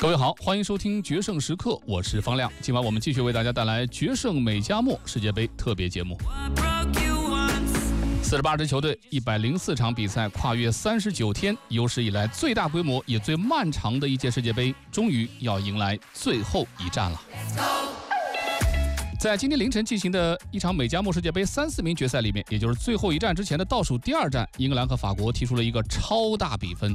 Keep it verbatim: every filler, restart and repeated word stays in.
各位好，欢迎收听决胜时刻，我是方亮。今晚我们继续为大家带来决胜美加墨世界杯特别节目。四十八支球队，一百零四场比赛，跨越三十九天，有史以来最大规模也最漫长的一届世界杯，终于要迎来最后一战了。在今天凌晨进行的一场美加墨世界杯三四名决赛里面，也就是最后一战之前的倒数第二战，英格兰和法国踢出了一个超大比分，